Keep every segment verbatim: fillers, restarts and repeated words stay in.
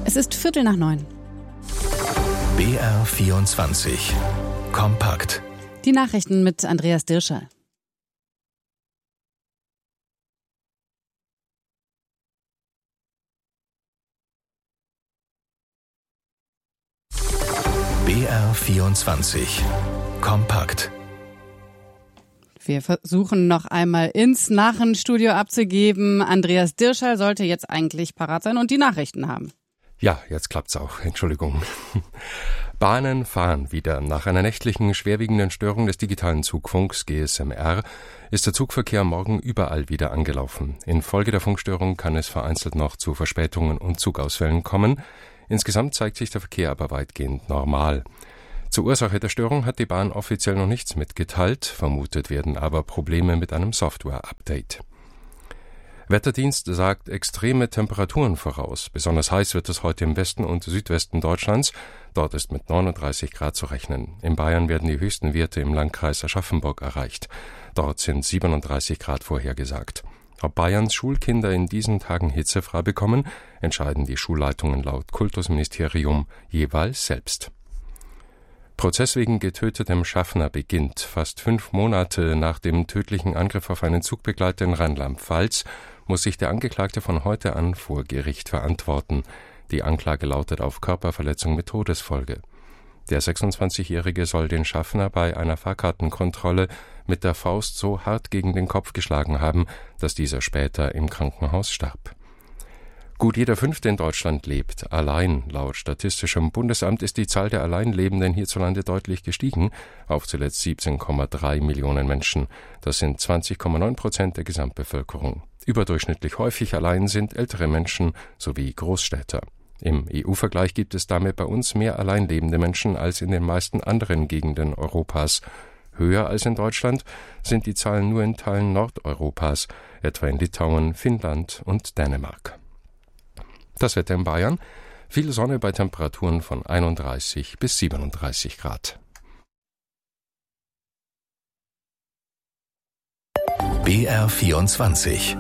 Es ist Viertel nach neun. B R vierundzwanzig. Kompakt. Die Nachrichten mit Andreas Dirscher. B R vierundzwanzig. Kompakt. Wir versuchen noch einmal ins Nachrichtenstudio abzugeben. Andreas Dirscher sollte jetzt eigentlich parat sein und die Nachrichten haben. Ja, jetzt klappt's auch. Entschuldigung. Bahnen fahren wieder. Nach einer nächtlichen, schwerwiegenden Störung des digitalen Zugfunks G S M R ist der Zugverkehr morgen überall wieder angelaufen. Infolge der Funkstörung kann es vereinzelt noch zu Verspätungen und Zugausfällen kommen. Insgesamt zeigt sich der Verkehr aber weitgehend normal. Zur Ursache der Störung hat die Bahn offiziell noch nichts mitgeteilt, vermutet werden aber Probleme mit einem Software-Update. Wetterdienst sagt extreme Temperaturen voraus. Besonders heiß wird es heute im Westen und Südwesten Deutschlands. Dort ist mit neununddreißig Grad zu rechnen. In Bayern werden die höchsten Werte im Landkreis Aschaffenburg erreicht. Dort sind siebenunddreißig Grad vorhergesagt. Ob Bayerns Schulkinder in diesen Tagen hitzefrei bekommen, entscheiden die Schulleitungen laut Kultusministerium jeweils selbst. Prozess wegen getötetem Schaffner beginnt. Fast fünf Monate nach dem tödlichen Angriff auf einen Zugbegleiter in Rheinland-Pfalz muss sich der Angeklagte von heute an vor Gericht verantworten. Die Anklage lautet auf Körperverletzung mit Todesfolge. Der sechsundzwanzigjährige soll den Schaffner bei einer Fahrkartenkontrolle mit der Faust so hart gegen den Kopf geschlagen haben, dass dieser später im Krankenhaus starb. Gut jeder Fünfte in Deutschland lebt allein. Laut Statistischem Bundesamt ist die Zahl der Alleinlebenden hierzulande deutlich gestiegen, auf zuletzt siebzehn Komma drei Millionen Menschen. Das sind zwanzig Komma neun Prozent der Gesamtbevölkerung. Überdurchschnittlich häufig allein sind ältere Menschen sowie Großstädter. Im E U-Vergleich gibt es damit bei uns mehr alleinlebende Menschen als in den meisten anderen Gegenden Europas. Höher als in Deutschland sind die Zahlen nur in Teilen Nordeuropas, etwa in Litauen, Finnland und Dänemark. Das Wetter in Bayern: viel Sonne bei Temperaturen von einunddreißig bis siebenunddreißig Grad. B R vierundzwanzig.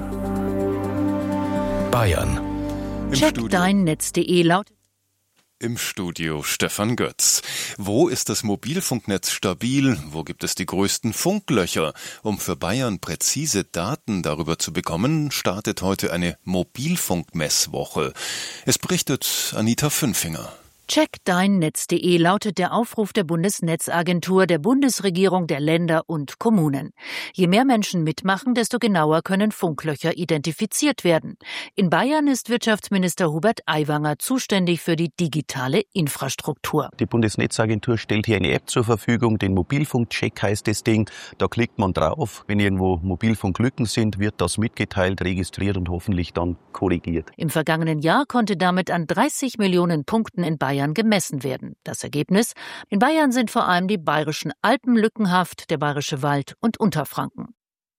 Bayern. Check dein Netz punkt de lautet im Studio Stefan Götz. Wo ist das Mobilfunknetz stabil? Wo gibt es die größten Funklöcher? Um für Bayern präzise Daten darüber zu bekommen, startet heute eine Mobilfunkmesswoche. Es berichtet Anita Fünfinger. Check dein Netz punkt de lautet der Aufruf der Bundesnetzagentur, der Bundesregierung, der Länder und Kommunen. Je mehr Menschen mitmachen, desto genauer können Funklöcher identifiziert werden. In Bayern ist Wirtschaftsminister Hubert Aiwanger zuständig für die digitale Infrastruktur. Die Bundesnetzagentur stellt hier eine App zur Verfügung, den Mobilfunkcheck heißt das Ding. Da klickt man drauf. Wenn irgendwo Mobilfunklücken sind, wird das mitgeteilt, registriert und hoffentlich dann korrigiert. Im vergangenen Jahr konnte damit an dreißig Millionen Punkten in Bayern gemessen werden. Das Ergebnis: In Bayern sind vor allem die bayerischen Alpen lückenhaft, der bayerische Wald und Unterfranken.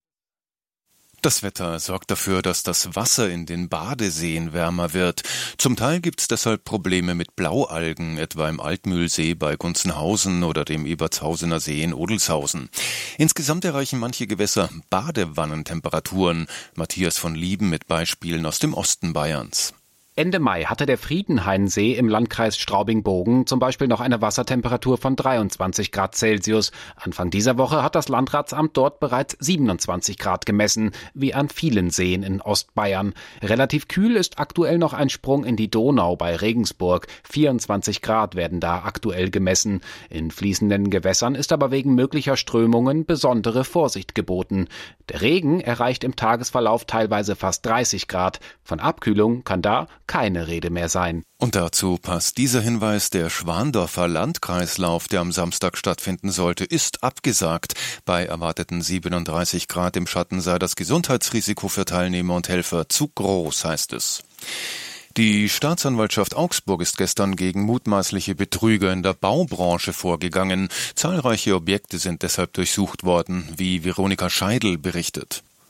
Das Wetter sorgt dafür, dass das Wasser in den Badeseen wärmer wird. Zum Teil gibt es deshalb Probleme mit Blaualgen, etwa im Altmühlsee bei Gunzenhausen oder dem Ebertshausener See in Odelshausen. Insgesamt erreichen manche Gewässer Badewannentemperaturen. Matthias von Lieben mit Beispielen aus dem Osten Bayerns. Ende Mai hatte der Friedenhainsee im Landkreis Straubing-Bogen zum Beispiel noch eine Wassertemperatur von dreiundzwanzig Grad Celsius. Anfang dieser Woche hat das Landratsamt dort bereits siebenundzwanzig Grad gemessen, wie an vielen Seen in Ostbayern. Relativ kühl ist aktuell noch ein Sprung in die Donau bei Regensburg. vierundzwanzig Grad werden da aktuell gemessen. In fließenden Gewässern ist aber wegen möglicher Strömungen besondere Vorsicht geboten. Der Regen erreicht im Tagesverlauf teilweise fast dreißig Grad. Von Abkühlung kann da keine Rede mehr sein. Und dazu passt dieser Hinweis: Der Schwandorfer Landkreislauf, der am Samstag stattfinden sollte, ist abgesagt. Bei erwarteten siebenunddreißig Grad im Schatten sei das Gesundheitsrisiko für Teilnehmer und Helfer zu groß, heißt es. Die Staatsanwaltschaft Augsburg ist gestern gegen mutmaßliche Betrüger in der Baubranche vorgegangen. Zahlreiche Objekte sind deshalb durchsucht worden, wie Veronika Scheidel berichtet.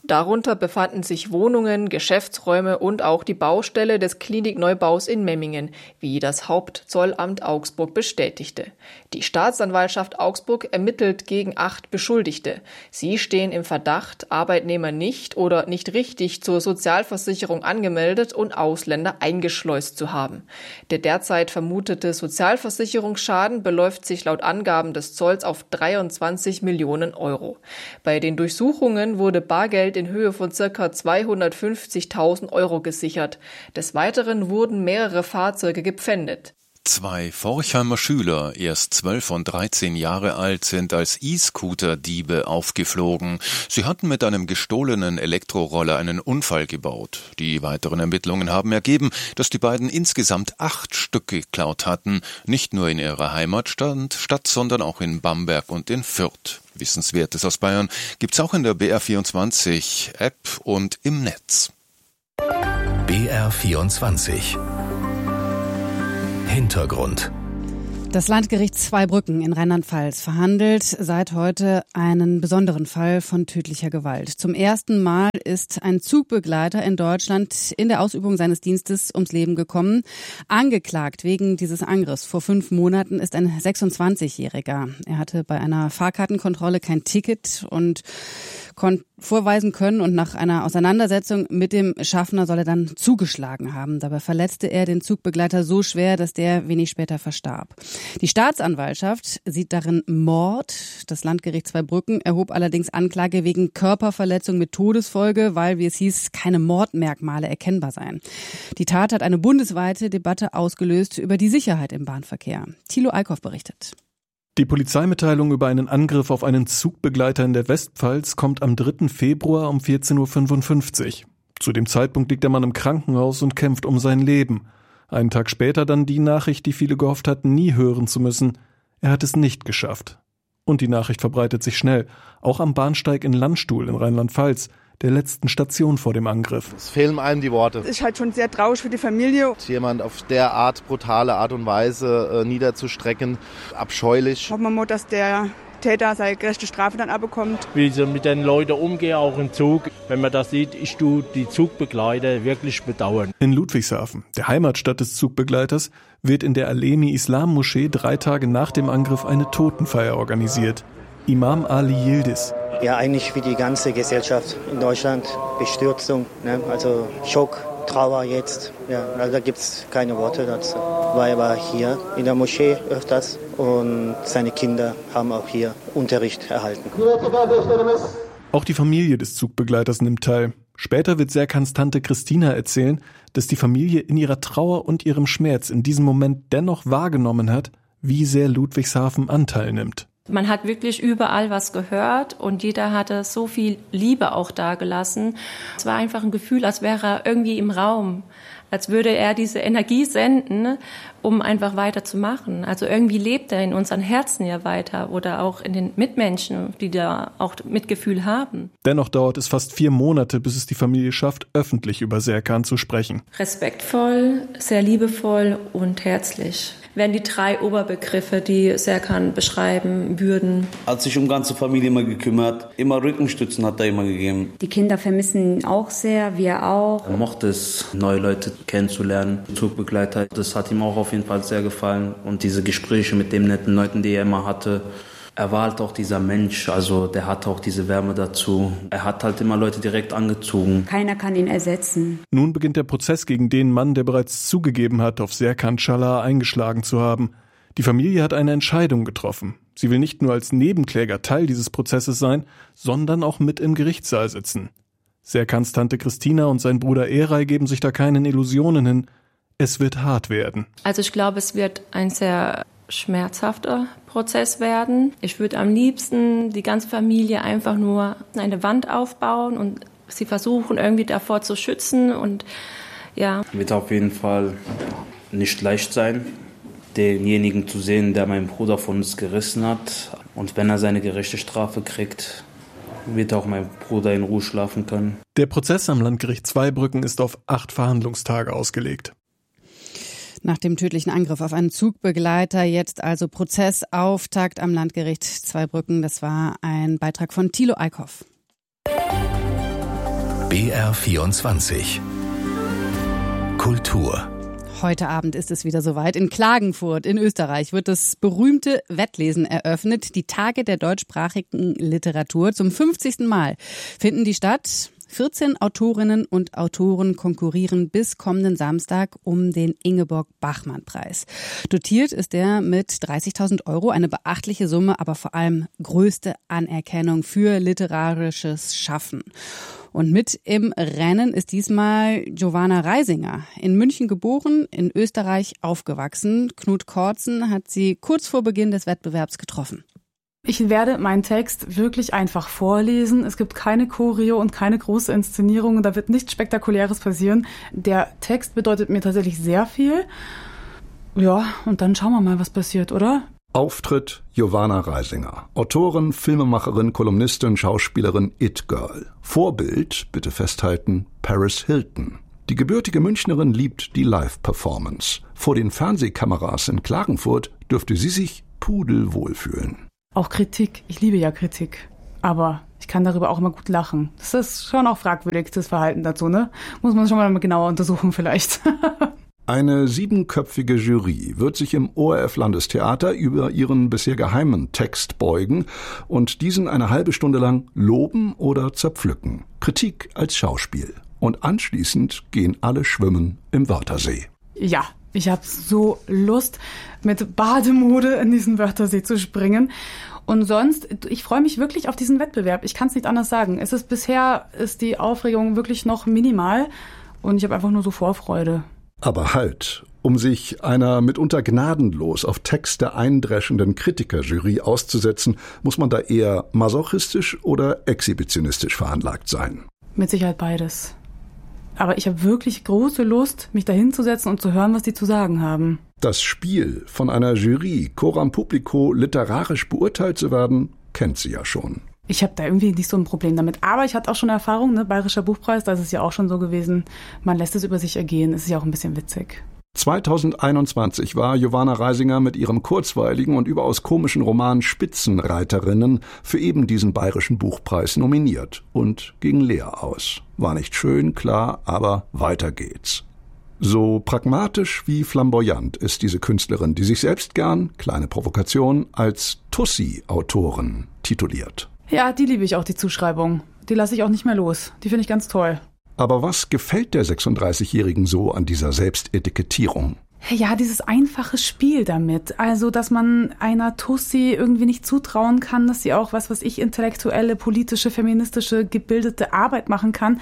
Darunter befanden sich Wohnungen, Geschäftsräume und auch die Baustelle des Klinikneubaus in Memmingen, wie das Hauptzollamt Augsburg bestätigte. Die Staatsanwaltschaft Augsburg ermittelt gegen acht Beschuldigte. Sie stehen im Verdacht, Arbeitnehmer nicht oder nicht richtig zur Sozialversicherung angemeldet und Ausländer eingeschleust zu haben. Der derzeit vermutete Sozialversicherungsschaden beläuft sich laut Angaben des Zolls auf dreiundzwanzig Millionen Euro. Bei den Durchsuchungen wurde Bargeld in Höhe von ca. zweihundertfünfzigtausend Euro gesichert. Des Weiteren wurden mehrere Fahrzeuge gepfändet. Zwei Forchheimer Schüler, erst zwölf und dreizehn Jahre alt, sind als E-Scooter-Diebe aufgeflogen. Sie hatten mit einem gestohlenen Elektroroller einen Unfall gebaut. Die weiteren Ermittlungen haben ergeben, dass die beiden insgesamt acht Stück geklaut hatten, nicht nur in ihrer Heimatstadt, Stadt, sondern auch in Bamberg und in Fürth. Wissenswertes aus Bayern gibt's auch in der B R vierundzwanzig App und im Netz. B R vierundzwanzig Hintergrund. Das Landgericht Zweibrücken in Rheinland-Pfalz verhandelt seit heute einen besonderen Fall von tödlicher Gewalt. Zum ersten Mal ist ein Zugbegleiter in Deutschland in der Ausübung seines Dienstes ums Leben gekommen. Angeklagt wegen dieses Angriffs vor fünf Monaten ist ein sechsundzwanzigjähriger. Er hatte bei einer Fahrkartenkontrolle kein Ticket und konnte vorweisen können und nach einer Auseinandersetzung mit dem Schaffner soll er dann zugeschlagen haben. Dabei verletzte er den Zugbegleiter so schwer, dass der wenig später verstarb. Die Staatsanwaltschaft sieht darin Mord. Das Landgericht Zweibrücken erhob allerdings Anklage wegen Körperverletzung mit Todesfolge, weil, wie es hieß, keine Mordmerkmale erkennbar seien. Die Tat hat eine bundesweite Debatte ausgelöst über die Sicherheit im Bahnverkehr. Thilo Eickhoff berichtet. Die Polizeimitteilung über einen Angriff auf einen Zugbegleiter in der Westpfalz kommt am dritten Februar um vierzehn Uhr fünfundfünfzig. Zu dem Zeitpunkt liegt der Mann im Krankenhaus und kämpft um sein Leben. Einen Tag später dann die Nachricht, die viele gehofft hatten, nie hören zu müssen. Er hat es nicht geschafft. Und die Nachricht verbreitet sich schnell, auch am Bahnsteig in Landstuhl in Rheinland-Pfalz, der letzten Station vor dem Angriff. Es fehlen einem die Worte. Es ist halt schon sehr traurig für die Familie. Jemand auf der Art, brutale Art und Weise äh, niederzustrecken, abscheulich. Hoffen wir mal, dass der Täter seine gerechte Strafe dann abbekommt. Wie sie mit den Leuten umgehen, auch im Zug. Wenn man das sieht, ich tue die Zugbegleiter wirklich bedauern. In Ludwigshafen, der Heimatstadt des Zugbegleiters, wird in der Alemi-Islam-Moschee drei Tage nach dem Angriff eine Totenfeier organisiert. Imam Ali Yildiz. Ja, eigentlich wie die ganze Gesellschaft in Deutschland. Bestürzung, ne? Also Schock, Trauer jetzt. Ja, also da gibt es keine Worte dazu. Weil er war hier in der Moschee öfters und seine Kinder haben auch hier Unterricht erhalten. Auch die Familie des Zugbegleiters nimmt teil. Später wird Serkans Tante Christina erzählen, dass die Familie in ihrer Trauer und ihrem Schmerz in diesem Moment dennoch wahrgenommen hat, wie sehr Ludwigshafen Anteil nimmt. Man hat wirklich überall was gehört und jeder hatte so viel Liebe auch dagelassen. Es war einfach ein Gefühl, als wäre er irgendwie im Raum, als würde er diese Energie senden, um einfach weiterzumachen. Also irgendwie lebt er in unseren Herzen ja weiter oder auch in den Mitmenschen, die da auch Mitgefühl haben. Dennoch dauert es fast vier Monate, bis es die Familie schafft, öffentlich über Serkan zu sprechen. Respektvoll, sehr liebevoll und herzlich wären die drei Oberbegriffe, die Serkan beschreiben würden. Hat sich um ganze Familie immer gekümmert, immer Rückenstützen hat er immer gegeben. Die Kinder vermissen ihn auch sehr, wir auch. Er mochte es, neue Leute kennenzulernen, Zugbegleiter. Das hat ihm auch auf jeden Fall sehr gefallen. Und diese Gespräche mit den netten Leuten, die er immer hatte. Er war halt auch dieser Mensch, also der hatte auch diese Wärme dazu. Er hat halt immer Leute direkt angezogen. Keiner kann ihn ersetzen. Nun beginnt der Prozess gegen den Mann, der bereits zugegeben hat, auf Serkan Çalar eingeschlagen zu haben. Die Familie hat eine Entscheidung getroffen. Sie will nicht nur als Nebenkläger Teil dieses Prozesses sein, sondern auch mit im Gerichtssaal sitzen. Serkans Tante Christina und sein Bruder Eray geben sich da keinen Illusionen hin. Es wird hart werden. Also ich glaube, es wird ein sehr schmerzhafter Prozess werden. Ich würde am liebsten die ganze Familie einfach nur eine Wand aufbauen und sie versuchen irgendwie davor zu schützen und ja. Wird auf jeden Fall nicht leicht sein, denjenigen zu sehen, der meinen Bruder von uns gerissen hat. Und wenn er seine gerechte Strafe kriegt, wird auch mein Bruder in Ruhe schlafen können. Der Prozess am Landgericht Zweibrücken ist auf acht Verhandlungstage ausgelegt. Nach dem tödlichen Angriff auf einen Zugbegleiter jetzt also Prozessauftakt am Landgericht Zweibrücken. Das war ein Beitrag von Thilo Eickhoff. B R vierundzwanzig. Kultur. Heute Abend ist es wieder soweit. In Klagenfurt in Österreich wird das berühmte Wettlesen eröffnet. Die Tage der deutschsprachigen Literatur. Zum fünfzigsten Mal finden die statt. vierzehn Autorinnen und Autoren konkurrieren bis kommenden Samstag um den Ingeborg-Bachmann-Preis. Dotiert ist er mit dreißigtausend Euro, eine beachtliche Summe, aber vor allem größte Anerkennung für literarisches Schaffen. Und mit im Rennen ist diesmal Giovanna Reisinger. In München geboren, in Österreich aufgewachsen. Knut Kortzen hat sie kurz vor Beginn des Wettbewerbs getroffen. Ich werde meinen Text wirklich einfach vorlesen. Es gibt keine Choreo und keine große Inszenierung. Da wird nichts Spektakuläres passieren. Der Text bedeutet mir tatsächlich sehr viel. Ja, und dann schauen wir mal, was passiert, oder? Auftritt Giovanna Reisinger. Autorin, Filmemacherin, Kolumnistin, Schauspielerin, It-Girl. Vorbild, bitte festhalten, Paris Hilton. Die gebürtige Münchnerin liebt die Live-Performance. Vor den Fernsehkameras in Klagenfurt dürfte sie sich pudelwohl fühlen. Auch Kritik. Ich liebe ja Kritik. Aber ich kann darüber auch immer gut lachen. Das ist schon auch fragwürdig, das Verhalten dazu, ne? Muss man schon mal genauer untersuchen vielleicht. Eine siebenköpfige Jury wird sich im O R F-Landestheater über ihren bisher geheimen Text beugen und diesen eine halbe Stunde lang loben oder zerpflücken. Kritik als Schauspiel. Und anschließend gehen alle schwimmen im Wörthersee. Ja, ich habe so Lust, mit Bademode in diesen Wörthersee zu springen. Und sonst, ich freue mich wirklich auf diesen Wettbewerb. Ich kann es nicht anders sagen. Es ist bisher, ist die Aufregung wirklich noch minimal und ich habe einfach nur so Vorfreude. Aber halt, um sich einer mitunter gnadenlos auf Texte eindreschenden Kritikerjury auszusetzen, muss man da eher masochistisch oder exhibitionistisch veranlagt sein. Mit Sicherheit beides. Aber ich habe wirklich große Lust, mich da hinzusetzen und zu hören, was die zu sagen haben. Das Spiel, von einer Jury coram publico literarisch beurteilt zu werden, kennt sie ja schon. Ich habe da irgendwie nicht so ein Problem damit. Aber ich hatte auch schon Erfahrung, ne? Bayerischer Buchpreis, da ist es ja auch schon so gewesen. Man lässt es über sich ergehen. Es ist ja auch ein bisschen witzig. zweitausendeinundzwanzig war Giovanna Reisinger mit ihrem kurzweiligen und überaus komischen Roman Spitzenreiterinnen für eben diesen Bayerischen Buchpreis nominiert und ging leer aus. War nicht schön, klar, aber weiter geht's. So pragmatisch wie flamboyant ist diese Künstlerin, die sich selbst gern, kleine Provokation, als Tussi-Autorin tituliert. Ja, die liebe ich auch, die Zuschreibung. Die lasse ich auch nicht mehr los. Die finde ich ganz toll. Aber was gefällt der sechsunddreißigjährigen so an dieser Selbstetikettierung? Ja, dieses einfache Spiel damit. Also, dass man einer Tussi irgendwie nicht zutrauen kann, dass sie auch, was weiß ich, intellektuelle, politische, feministische, gebildete Arbeit machen kann.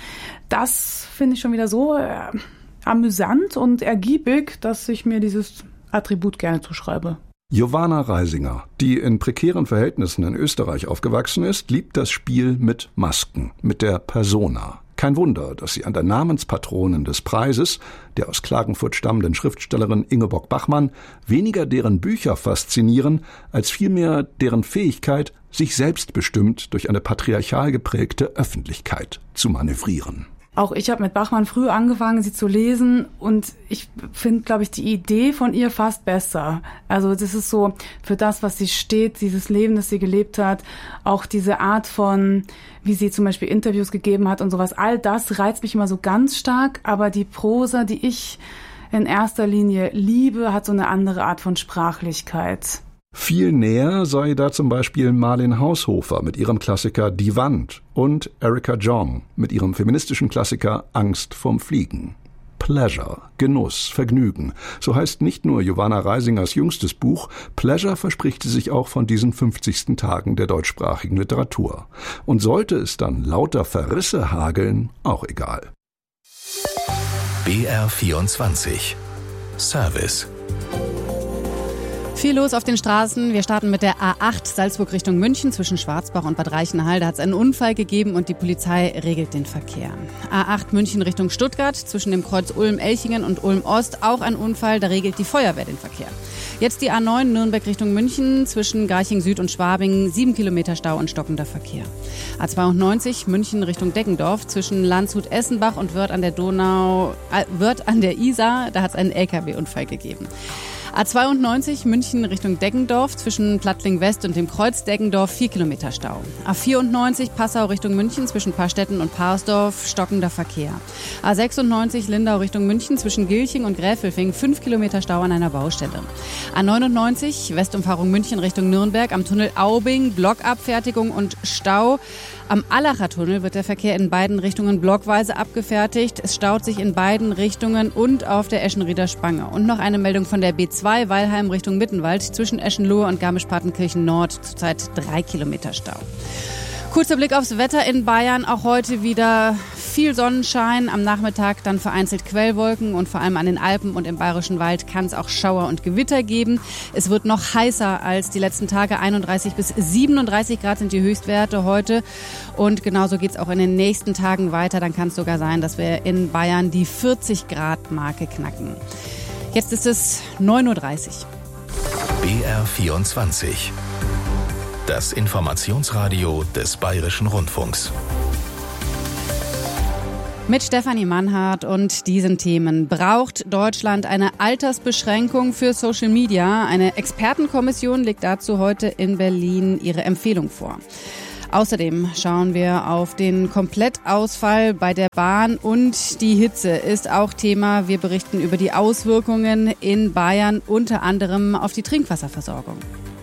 Das finde ich schon wieder so äh, amüsant und ergiebig, dass ich mir dieses Attribut gerne zuschreibe. Giovanna Reisinger, die in prekären Verhältnissen in Österreich aufgewachsen ist, liebt das Spiel mit Masken, mit der Persona. Kein Wunder, dass sie an der Namenspatronin des Preises, der aus Klagenfurt stammenden Schriftstellerin Ingeborg Bachmann, weniger deren Bücher faszinieren, als vielmehr deren Fähigkeit, sich selbstbestimmt durch eine patriarchal geprägte Öffentlichkeit zu manövrieren. Auch ich habe mit Bachmann früh angefangen, sie zu lesen und ich finde, glaube ich, die Idee von ihr fast besser. Also das ist so für das, was sie steht, dieses Leben, das sie gelebt hat, auch diese Art von, wie sie zum Beispiel Interviews gegeben hat und sowas, all das reizt mich immer so ganz stark, aber die Prosa, die ich in erster Linie liebe, hat so eine andere Art von Sprachlichkeit. Viel näher sei da zum Beispiel Marlene Haushofer mit ihrem Klassiker Die Wand und Erika Jong mit ihrem feministischen Klassiker Angst vorm Fliegen. Pleasure, Genuss, Vergnügen. So heißt nicht nur Giovanna Reisingers jüngstes Buch, Pleasure verspricht sie sich auch von diesen fünfzigsten Tagen der deutschsprachigen Literatur. Und sollte es dann lauter Verrisse hageln, auch egal. B R vierundzwanzig. Service. Viel los auf den Straßen. Wir starten mit der A acht Salzburg Richtung München zwischen Schwarzbach und Bad Reichenhall. Da hat es einen Unfall gegeben und die Polizei regelt den Verkehr. A acht München Richtung Stuttgart zwischen dem Kreuz Ulm-Elchingen und Ulm-Ost auch ein Unfall. Da regelt die Feuerwehr den Verkehr. Jetzt die A neun Nürnberg Richtung München zwischen Garching Süd und Schwabing. Sieben Kilometer Stau und stockender Verkehr. A zweiundneunzig München Richtung Deggendorf zwischen Landshut-Essenbach und Wörth an der Donau, äh, Wörth an der Isar. Da hat es einen L K W-Unfall gegeben. A zweiundneunzig München Richtung Deggendorf zwischen Plattling West und dem Kreuz Deggendorf vier Kilometer Stau. A vierundneunzig Passau Richtung München zwischen Parstetten und Parsdorf stockender Verkehr. A sechsundneunzig Lindau Richtung München zwischen Gilching und Gräfelfing fünf Kilometer Stau an einer Baustelle. A neunundneunzig Westumfahrung München Richtung Nürnberg am Tunnel Aubing Blockabfertigung und Stau. Am Allacher Tunnel wird der Verkehr in beiden Richtungen blockweise abgefertigt. Es staut sich in beiden Richtungen und auf der Eschenrieder Spange. Und noch eine Meldung von der B zwei Weilheim Richtung Mittenwald zwischen Eschenlohe und Garmisch-Partenkirchen Nord. Zurzeit drei Kilometer Stau. Kurzer Blick aufs Wetter in Bayern. Auch heute wieder viel Sonnenschein. Am Nachmittag dann vereinzelt Quellwolken und vor allem an den Alpen und im Bayerischen Wald kann es auch Schauer und Gewitter geben. Es wird noch heißer als die letzten Tage. einunddreißig bis siebenunddreißig Grad sind die Höchstwerte heute. Und genauso geht es auch in den nächsten Tagen weiter. Dann kann es sogar sein, dass wir in Bayern die vierzig Grad Marke knacken. Jetzt ist es neun Uhr dreißig. B R vierundzwanzig. Das Informationsradio des Bayerischen Rundfunks. Mit Stefanie Mannhardt und diesen Themen. Braucht Deutschland eine Altersbeschränkung für Social Media? Eine Expertenkommission legt dazu heute in Berlin ihre Empfehlung vor. Außerdem schauen wir auf den Komplettausfall bei der Bahn und die Hitze ist auch Thema. Wir berichten über die Auswirkungen in Bayern, unter anderem auf die Trinkwasserversorgung.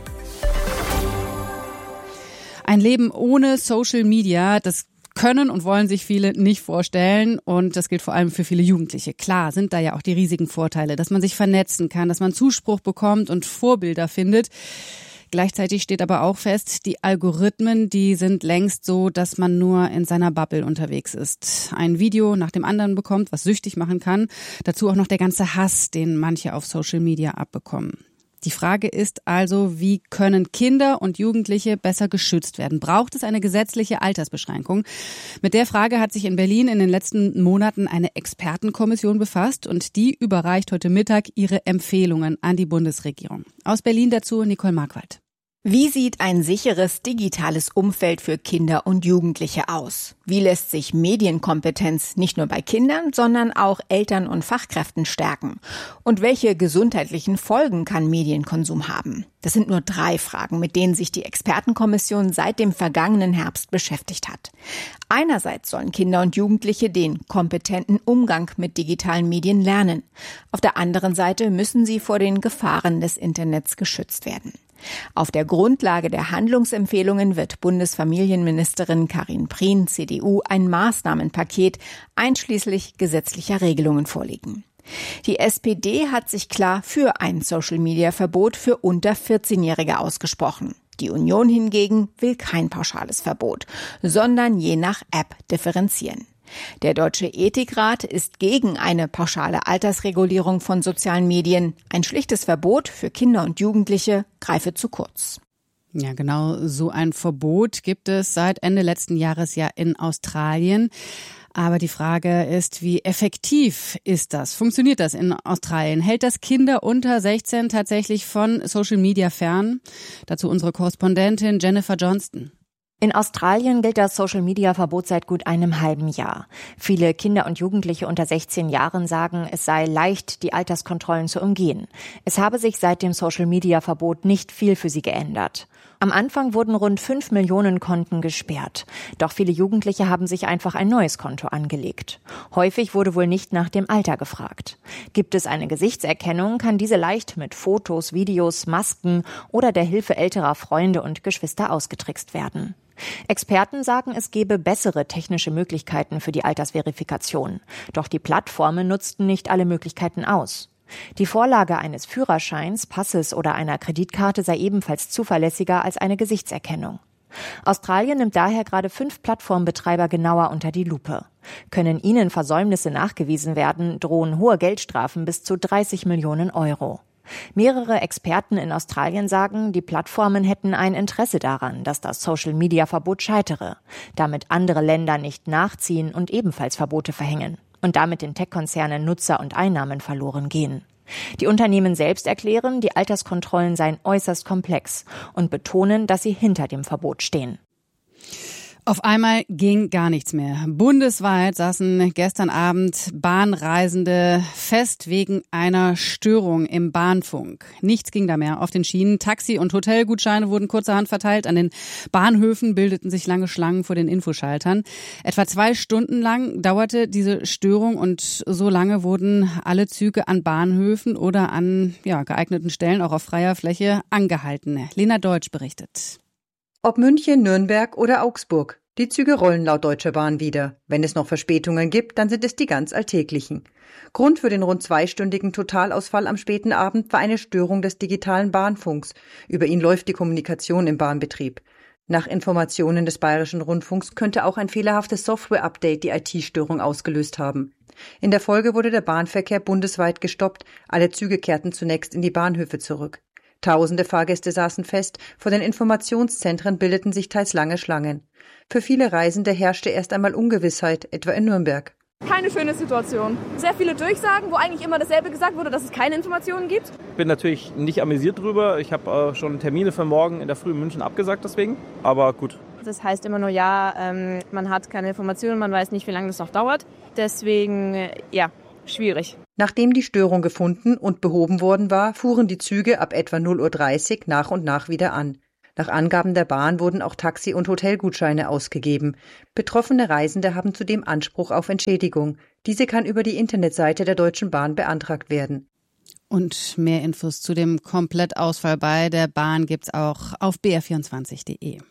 Ein Leben ohne Social Media, das können und wollen sich viele nicht vorstellen und das gilt vor allem für viele Jugendliche. Klar sind da ja auch die riesigen Vorteile, dass man sich vernetzen kann, dass man Zuspruch bekommt und Vorbilder findet. Gleichzeitig steht aber auch fest, die Algorithmen, die sind längst so, dass man nur in seiner Bubble unterwegs ist. Ein Video nach dem anderen bekommt, was süchtig machen kann. Dazu auch noch der ganze Hass, den manche auf Social Media abbekommen. Die Frage ist also, wie können Kinder und Jugendliche besser geschützt werden? Braucht es eine gesetzliche Altersbeschränkung? Mit der Frage hat sich in Berlin in den letzten Monaten eine Expertenkommission befasst und die überreicht heute Mittag ihre Empfehlungen an die Bundesregierung. Aus Berlin dazu Nicole Markwald. Wie sieht ein sicheres digitales Umfeld für Kinder und Jugendliche aus? Wie lässt sich Medienkompetenz nicht nur bei Kindern, sondern auch Eltern und Fachkräften stärken? Und welche gesundheitlichen Folgen kann Medienkonsum haben? Das sind nur drei Fragen, mit denen sich die Expertenkommission seit dem vergangenen Herbst beschäftigt hat. Einerseits sollen Kinder und Jugendliche den kompetenten Umgang mit digitalen Medien lernen. Auf der anderen Seite müssen sie vor den Gefahren des Internets geschützt werden. Auf der Grundlage der Handlungsempfehlungen wird Bundesfamilienministerin Karin Prien, C D U, ein Maßnahmenpaket einschließlich gesetzlicher Regelungen vorlegen. Die S P D hat sich klar für ein Social-Media-Verbot für unter vierzehnjährige ausgesprochen. Die Union hingegen will kein pauschales Verbot, sondern je nach App differenzieren. Der Deutsche Ethikrat ist gegen eine pauschale Altersregulierung von sozialen Medien. Ein schlichtes Verbot für Kinder und Jugendliche greife zu kurz. Ja, genau so ein Verbot gibt es seit Ende letzten Jahres ja in Australien. Aber die Frage ist, wie effektiv ist das? Funktioniert das in Australien? Hält das Kinder unter sechzehn tatsächlich von Social Media fern? Dazu unsere Korrespondentin Jennifer Johnston. In Australien gilt das Social-Media-Verbot seit gut einem halben Jahr. Viele Kinder und Jugendliche unter sechzehn Jahren sagen, es sei leicht, die Alterskontrollen zu umgehen. Es habe sich seit dem Social-Media-Verbot nicht viel für sie geändert. Am Anfang wurden rund fünf Millionen Konten gesperrt. Doch viele Jugendliche haben sich einfach ein neues Konto angelegt. Häufig wurde wohl nicht nach dem Alter gefragt. Gibt es eine Gesichtserkennung, kann diese leicht mit Fotos, Videos, Masken oder der Hilfe älterer Freunde und Geschwister ausgetrickst werden. Experten sagen, es gebe bessere technische Möglichkeiten für die Altersverifikation. Doch die Plattformen nutzten nicht alle Möglichkeiten aus. Die Vorlage eines Führerscheins, Passes oder einer Kreditkarte sei ebenfalls zuverlässiger als eine Gesichtserkennung. Australien nimmt daher gerade fünf Plattformbetreiber genauer unter die Lupe. Können ihnen Versäumnisse nachgewiesen werden, drohen hohe Geldstrafen bis zu dreißig Millionen Euro. Mehrere Experten in Australien sagen, die Plattformen hätten ein Interesse daran, dass das Social-Media-Verbot scheitere, damit andere Länder nicht nachziehen und ebenfalls Verbote verhängen und damit den Tech-Konzernen Nutzer und Einnahmen verloren gehen. Die Unternehmen selbst erklären, die Alterskontrollen seien äußerst komplex und betonen, dass sie hinter dem Verbot stehen. Auf einmal ging gar nichts mehr. Bundesweit saßen gestern Abend Bahnreisende fest wegen einer Störung im Bahnfunk. Nichts ging da mehr auf den Schienen. Taxi- und Hotelgutscheine wurden kurzerhand verteilt. An den Bahnhöfen bildeten sich lange Schlangen vor den Infoschaltern. Etwa zwei Stunden lang dauerte diese Störung und so lange wurden alle Züge an Bahnhöfen oder an ja, geeigneten Stellen, auch auf freier Fläche, angehalten. Lena Deutsch berichtet. Ob München, Nürnberg oder Augsburg. Die Züge rollen laut Deutscher Bahn wieder. Wenn es noch Verspätungen gibt, dann sind es die ganz alltäglichen. Grund für den rund zweistündigen Totalausfall am späten Abend war eine Störung des digitalen Bahnfunks. Über ihn läuft die Kommunikation im Bahnbetrieb. Nach Informationen des Bayerischen Rundfunks könnte auch ein fehlerhaftes Software-Update die I T-Störung ausgelöst haben. In der Folge wurde der Bahnverkehr bundesweit gestoppt. Alle Züge kehrten zunächst in die Bahnhöfe zurück. Tausende Fahrgäste saßen fest, vor den Informationszentren bildeten sich teils lange Schlangen. Für viele Reisende herrschte erst einmal Ungewissheit, etwa in Nürnberg. Keine schöne Situation. Sehr viele Durchsagen, wo eigentlich immer dasselbe gesagt wurde, dass es keine Informationen gibt. Ich bin natürlich nicht amüsiert drüber. Ich habe äh, schon Termine für morgen in der Früh in München abgesagt deswegen, aber gut. Das heißt immer nur, ja, ähm, man hat keine Informationen, man weiß nicht, wie lange das noch dauert. Deswegen, äh, ja, schwierig. Nachdem die Störung gefunden und behoben worden war, fuhren die Züge ab etwa null Uhr dreißig nach und nach wieder an. Nach Angaben der Bahn wurden auch Taxi- und Hotelgutscheine ausgegeben. Betroffene Reisende haben zudem Anspruch auf Entschädigung. Diese kann über die Internetseite der Deutschen Bahn beantragt werden. Und mehr Infos zu dem Komplettausfall bei der Bahn gibt's auch auf b r vierundzwanzig punkt de.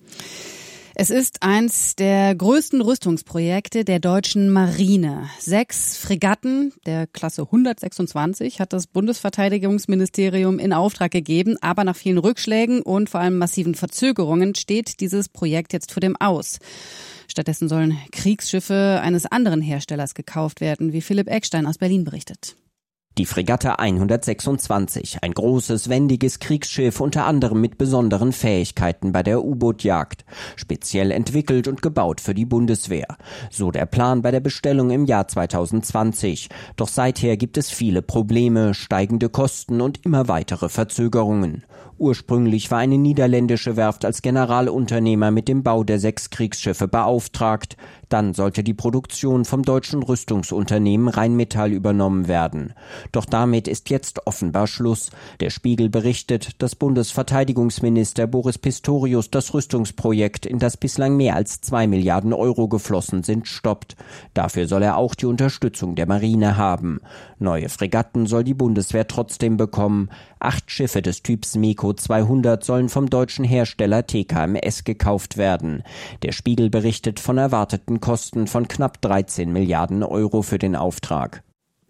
Es ist eins der größten Rüstungsprojekte der deutschen Marine. Sechs Fregatten der Klasse hundertsechsundzwanzig hat das Bundesverteidigungsministerium in Auftrag gegeben. Aber nach vielen Rückschlägen und vor allem massiven Verzögerungen steht dieses Projekt jetzt vor dem Aus. Stattdessen sollen Kriegsschiffe eines anderen Herstellers gekauft werden, wie Philipp Eckstein aus Berlin berichtet. Die Fregatte hundertsechsundzwanzig, ein großes, wendiges Kriegsschiff, unter anderem mit besonderen Fähigkeiten bei der U-Boot-Jagd. Speziell entwickelt und gebaut für die Bundeswehr. So der Plan bei der Bestellung im Jahr zweitausendzwanzig. Doch seither gibt es viele Probleme, steigende Kosten und immer weitere Verzögerungen. Ursprünglich war eine niederländische Werft als Generalunternehmer mit dem Bau der sechs Kriegsschiffe beauftragt. Dann sollte die Produktion vom deutschen Rüstungsunternehmen Rheinmetall übernommen werden. Doch damit ist jetzt offenbar Schluss. Der Spiegel berichtet, dass Bundesverteidigungsminister Boris Pistorius das Rüstungsprojekt, in das bislang mehr als zwei Milliarden Euro geflossen sind, stoppt. Dafür soll er auch die Unterstützung der Marine haben. Neue Fregatten soll die Bundeswehr trotzdem bekommen. Acht Schiffe des Typs MEKO zweihundert sollen vom deutschen Hersteller T K M S gekauft werden. Der Spiegel berichtet von erwarteten Kosten von knapp dreizehn Milliarden Euro für den Auftrag.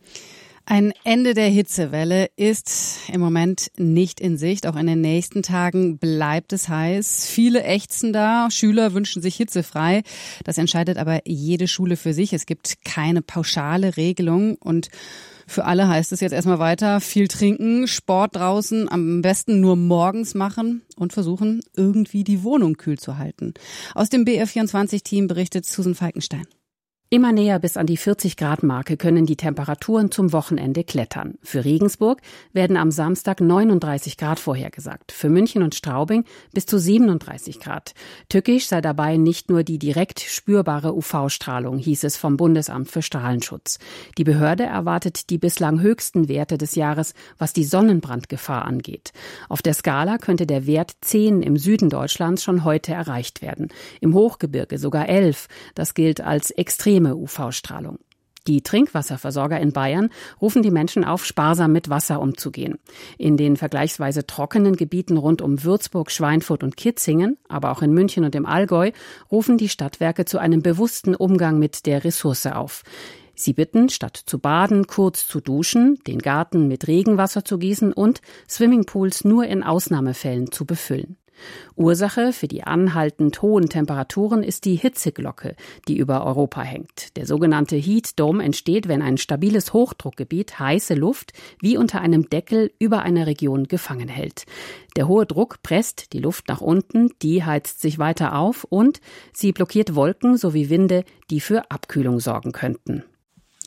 Ein Ende der Hitzewelle ist im Moment nicht in Sicht. Auch in den nächsten Tagen bleibt es heiß. Viele ächzen da. Schüler wünschen sich hitzefrei. Das entscheidet aber jede Schule für sich. Es gibt keine pauschale Regelung. Und für alle heißt es jetzt erstmal weiter: viel trinken, Sport draußen, am besten nur morgens machen und versuchen, irgendwie die Wohnung kühl zu halten. Aus dem B R vierundzwanzig-Team berichtet Susan Falkenstein. Immer näher bis an die vierzig Grad Marke können die Temperaturen zum Wochenende klettern. Für Regensburg werden am Samstag neununddreißig Grad vorhergesagt. Für München und Straubing bis zu siebenunddreißig Grad. Tückisch sei dabei nicht nur die direkt spürbare U V-Strahlung, hieß es vom Bundesamt für Strahlenschutz. Die Behörde erwartet die bislang höchsten Werte des Jahres, was die Sonnenbrandgefahr angeht. Auf der Skala könnte der Wert zehn im Süden Deutschlands schon heute erreicht werden. Im Hochgebirge sogar elf. Das gilt als extrem U V-Strahlung. Die Trinkwasserversorger in Bayern rufen die Menschen auf, sparsam mit Wasser umzugehen. In den vergleichsweise trockenen Gebieten rund um Würzburg, Schweinfurt und Kitzingen, aber auch in München und im Allgäu, rufen die Stadtwerke zu einem bewussten Umgang mit der Ressource auf. Sie bitten, statt zu baden, kurz zu duschen, den Garten mit Regenwasser zu gießen und Swimmingpools nur in Ausnahmefällen zu befüllen. Ursache für die anhaltend hohen Temperaturen ist die Hitzeglocke, die über Europa hängt. Der sogenannte Heat Dome entsteht, wenn ein stabiles Hochdruckgebiet heiße Luft wie unter einem Deckel über eine Region gefangen hält. Der hohe Druck presst die Luft nach unten, die heizt sich weiter auf und sie blockiert Wolken sowie Winde, die für Abkühlung sorgen könnten.